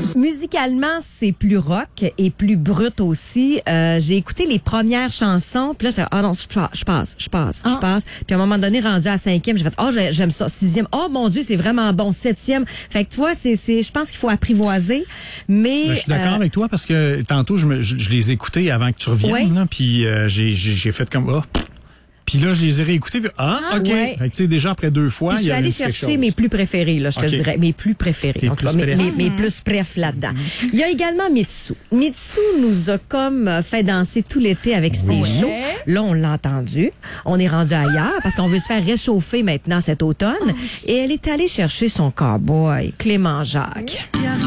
Musicalement, c'est plus rock et plus brut aussi. J'ai écouté les premières chansons, puis là, j'étais non, je passe. Puis à un moment donné, rendu à 5e, j'ai fait j'aime ça. 6e, mon Dieu, c'est vraiment bon. 7e. Fait que tu vois, je pense qu'il faut apprivoiser. Mais je suis d'accord avec toi parce que tantôt, je les écoutais avant que tu reviennes, là, puis j'ai fait comme Puis là, je les ai réécoutés. OK. Ouais. Fait que, tu sais, déjà après 2 fois, puis je suis allée chercher mes plus préférés, là, je te dirais. Mes plus préférés. En tout cas, mes plus préf là-dedans. Il y a également Mitsou. Mitsou nous a comme fait danser tout l'été avec ses shows. Là, on l'a entendu. On est rendu ailleurs parce qu'on veut se faire réchauffer maintenant cet automne. Et elle est allée chercher son cowboy, Clément Jacques.